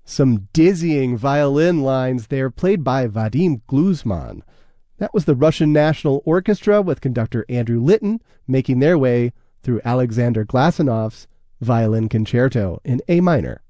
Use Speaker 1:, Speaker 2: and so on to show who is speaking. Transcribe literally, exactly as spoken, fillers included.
Speaker 1: Some dizzying violin lines there played by Vadim Gluzman. That was the Russian National Orchestra with conductor Andrew Litton making their way through Alexander Glasenov's Violin Concerto in A minor.